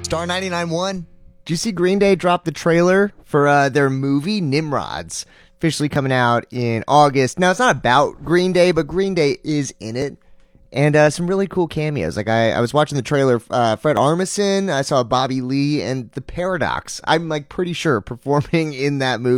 Star 99.1. Did you see Green Day drop the trailer for their movie Nimrods, officially coming out in August? Now, it's not about Green Day, but Green Day is in it. And some really cool cameos. Like I was watching the trailer, Fred Armisen, I saw Bobby Lee, and The Paradox. I'm like pretty sure performing in that movie.